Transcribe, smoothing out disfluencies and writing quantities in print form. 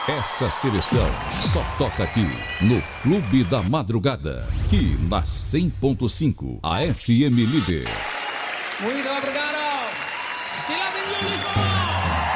Essa seleção só toca aqui no Clube da Madrugada, que na 100.5, a FM Líder. Muito obrigado. Still having you, Lisboa.